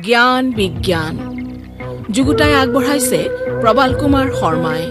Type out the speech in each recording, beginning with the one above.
জ্ঞান বিজ্ঞান যুগুতাই আগবঢ়াইছে প্ৰবাল কুমাৰ শৰ্মাই।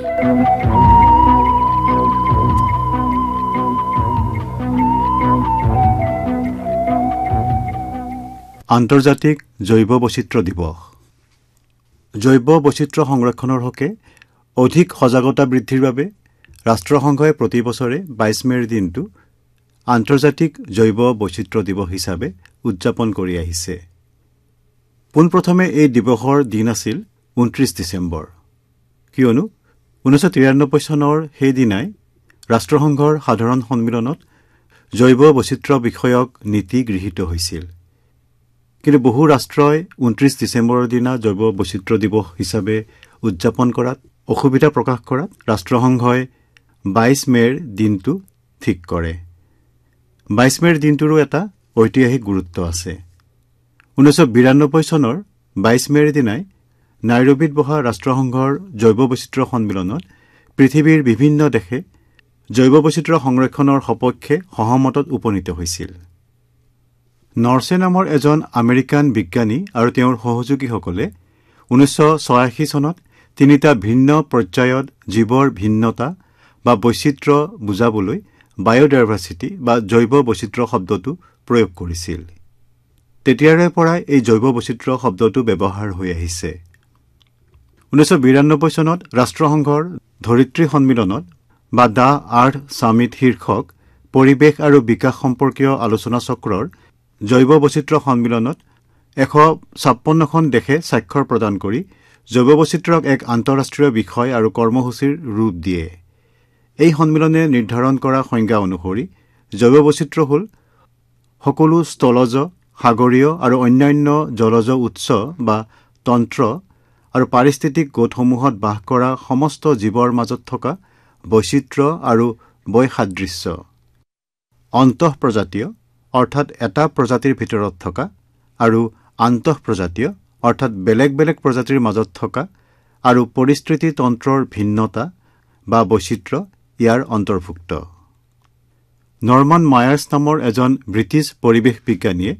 আন্তৰ্জাতিক জৈৱ বৈচিত্ৰ্য দিৱস। জৈৱ বৈচিত্ৰ্য সংৰক্ষণৰ হকে অধিক সজাগতা বৃদ্ধিৰ বাবে ৰাষ্ট্ৰসংঘই প্ৰতি বছৰে ২২ মেৰ দিনটো আন্তৰ্জাতিক জৈৱ বৈচিত্ৰ্য দিৱস হিচাপে উদযাপন কৰি আহিছে। পোনপ্ৰথমে এই দিৱসৰ দিন আছিল ২৯ ডিচেম্বৰ, কিয়নো ১৯৯৩ চনৰ সেইদিনাই ৰাষ্ট্ৰসংঘৰ সাধাৰণ সন্মিলনত জৈৱ বৈচিত্ৰ্য বিষয়ক নীতি গৃহীত হৈছিল। কিন্তু বহু ৰাষ্ট্ৰই ২৯ ডিচেম্বৰৰ দিনা জৈৱ বৈচিত্ৰ্য দিৱস হিচাপে উদযাপন কৰাত অসুবিধা প্ৰকাশ কৰাত ৰাষ্ট্ৰসংঘই ২২ মেৰ দিনটো ঠিক কৰে। ২২ মেৰ দিনটোৰো এটা ঐতিহাসিক গুৰুত্ব আছে। ১৯৯২ চনৰ ২২ মেৰ দিনাই নাইৰোবিত বহা ৰাষ্ট্ৰসংঘৰ জৈৱ বৈচিত্ৰ্য সন্মিলনত পৃথিৱীৰ বিভিন্ন দেশে জৈৱ বৈচিত্ৰ্য সংৰক্ষণৰ সপক্ষে সহমতত উপনীত হৈছিল। নৰ্ছে নামৰ এজন আমেৰিকান বিজ্ঞানী আৰু তেওঁৰ সহযোগীসকলে ১৯৮৬ চনত ৩টা ভিন্ন পৰ্যায়ত জীৱৰ ভিন্নতা বা বৈচিত্ৰ্য বুজাবলৈ বায়'ডাইভাৰ্চিটি বা জৈৱ বৈচিত্ৰ্য শব্দটো প্ৰয়োগ কৰিছিল। তেতিয়াৰে পৰাই এই জৈৱ বৈচিত্ৰ্য শব্দটো ব্যৱহাৰ হৈ আহিছে। ১৯৯২ চনত ৰাষ্ট্ৰসংঘৰ ধৰিত্ৰী সন্মিলনত বা দ্য আৰ্থ ছামিট শীৰ্ষক পৰিৱেশ আৰু বিকাশ সম্পৰ্কীয় আলোচনা চক্ৰৰ জৈৱ বৈচিত্ৰ্য সন্মিলনত ১৫৬খন দেশে স্বাক্ষৰ প্ৰদান কৰি জৈৱ বৈচিত্ৰ্যক এক আন্তঃৰাষ্ট্ৰীয় বিষয় আৰু কৰ্মসূচীৰ ৰূপ দিয়ে। এই সন্মিলনে নিৰ্ধাৰণ কৰা সংজ্ঞা অনুসৰি জৈৱ বৈচিত্ৰ্য হ'ল সকলো স্থলজ, সাগৰীয় আৰু অন্যান্য জলজ উৎস বা তন্ত্ৰ আৰু পাৰিস্থিতিক গোটসমূহত বাস কৰা সমস্ত জীৱৰ মাজত থকা বৈচিত্ৰ্য আৰু বৈসাদৃশ্য। অন্তঃপ্ৰজাতীয় অৰ্থাৎ এটা প্ৰজাতিৰ ভিতৰত থকা আৰু আন্তঃপ্ৰজাতীয় অৰ্থাৎ বেলেগ বেলেগ প্ৰজাতিৰ মাজত থকা আৰু পৰিস্থিতি তন্ত্ৰৰ ভিন্নতা বা বৈচিত্ৰ্য ইয়াৰ অন্তৰ্ভুক্ত। নৰ্মান মায়াৰ্ছ নামৰ এজন ব্ৰিটিছ পৰিৱেশ বিজ্ঞানীয়ে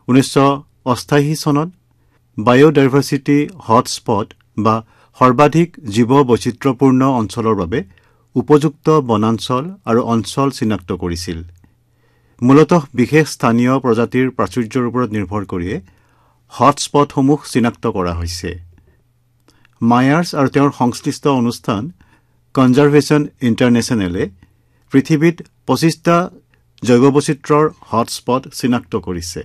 ১৯৮৮ চনত বায়'ডাইভাৰ্চিটি হটস্পট বা সৰ্বাধিক জীৱ বৈচিত্ৰ্যপূৰ্ণ অঞ্চলৰ বাবে উপযুক্ত বনাঞ্চল আৰু অঞ্চল চিনাক্ত কৰিছিল। মূলতঃ বিশেষ স্থানীয় প্ৰজাতিৰ প্ৰাচুৰ্যৰ ওপৰত নিৰ্ভৰ কৰিয়ে হটস্পটসমূহ চিনাক্ত কৰা হৈছে। মায়াৰ্ছ আৰু তেওঁৰ সংশ্লিষ্ট অনুষ্ঠান কনজাৰভেশ্যন ইণ্টাৰনেশ্যনেলে পৃথিৱীত ২৫টা জৈৱ বৈচিত্ৰ্যৰ হটস্পট চিনাক্ত কৰিছে।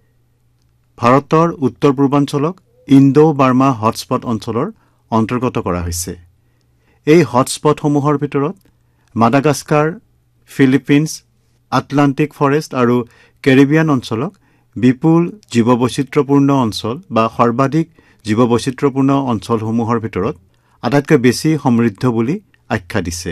ভাৰতৰ উত্তৰ পূৰ্বাঞ্চলক ইণ্ডো বাৰ্মা হটস্পট অঞ্চলৰ অন্তৰ্গত কৰা হৈছে। এই হটস্পটসমূহৰ ভিতৰত মাডাগাস্কাৰ, ফিলিপিনছ, আটলাণ্টিক ফৰেষ্ট আৰু কেৰিবিয়ান অঞ্চলক বিপুল জীৱ বৈচিত্ৰ্যপূৰ্ণ অঞ্চল বা সৰ্বাধিক জীৱ বৈচিত্ৰ্যপূৰ্ণ অঞ্চলসমূহৰ ভিতৰত আটাইতকৈ বেছি সমৃদ্ধ বুলি আখ্যা দিছে।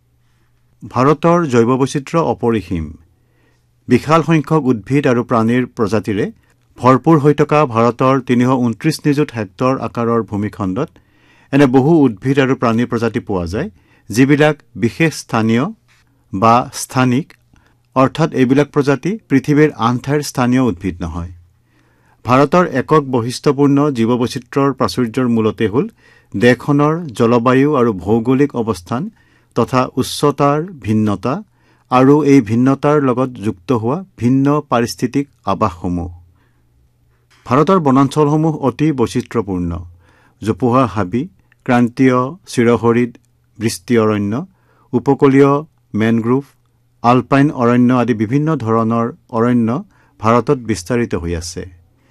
ভাৰতৰ জৈৱ বৈচিত্ৰ্য অপৰিসীম। বিশাল সংখ্যক উদ্ভিদ আৰু প্ৰাণীৰ প্ৰজাতিৰে ভৰপূৰ হৈ থকা ভাৰতৰ ৩২৯ নিযুত হেক্টৰ আকাৰৰ ভূমিখণ্ডত এনে বহু উদ্ভিদ আৰু প্ৰাণী প্ৰজাতি পোৱা যায়, যিবিলাক বিশেষ স্থানীয় বা স্থানিক, অৰ্থাৎ এইবিলাক প্ৰজাতি পৃথিৱীৰ আন ঠাইৰ স্থানীয় উদ্ভিদ নহয়। ভাৰতৰ একক বৈশিষ্ট্যপূৰ্ণ জীৱ বৈচিত্ৰ্যৰ প্ৰাচুৰ্যৰ মূলতে হ'ল দেশখনৰ জলবায়ু আৰু ভৌগোলিক অৱস্থান তথা উচ্চতাৰ ভিন্নতা আৰু এই ভিন্নতাৰ লগত যুক্ত হোৱা ভিন্ন পাৰিস্থিতিক আৱাসসমূহ। ভাৰতৰ বনাঞ্চলসমূহ অতি বৈচিত্ৰ্যপূৰ্ণ। জোপোহা হাবি, ক্ৰান্তীয় চিৰহৰিৎ বৃষ্টি অৰণ্য, উপকূলীয় মেনগ্ৰোভ, আলপাইন অৰণ্য আদি বিভিন্ন ধৰণৰ অৰণ্য ভাৰতত বিস্তাৰিত হৈ আছে।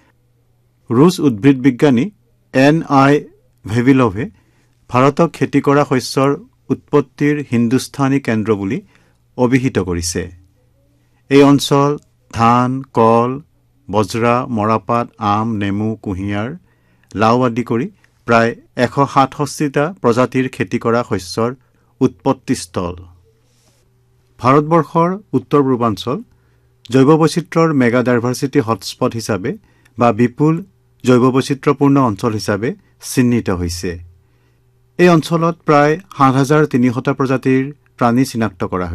ৰুছ উদ্ভিদ বিজ্ঞানী N.I. ভেভিলভে ভাৰতক খেতি কৰা শস্যৰ উৎপত্তিৰ হিন্দুস্থানী কেন্দ্ৰ বুলি অভিহিত কৰিছে। এই অঞ্চল ধান, কল, বজ্ৰা, মৰাপাট, আম, নেমু, কুঁহিয়াৰ, লাও আদি কৰি প্ৰায় ১৬৭টা প্ৰজাতিৰ খেতি কৰা শস্যৰ উৎপত্তিস্থল। ভাৰতবৰ্ষৰ উত্তৰ পূৰ্বাঞ্চল জৈৱ বৈচিত্ৰ্যৰ মেগা ডাইভাৰ্চিটি হটস্পট হিচাপে বা বিপুল জৈৱ বৈচিত্ৰ্যপূৰ্ণ অঞ্চল হিচাপে চিহ্নিত হৈছে। এই অঞ্চলত প্ৰায় ৭৩০০টা প্ৰজাতিৰ প্ৰাণী চিনাক্ত কৰা হৈছে।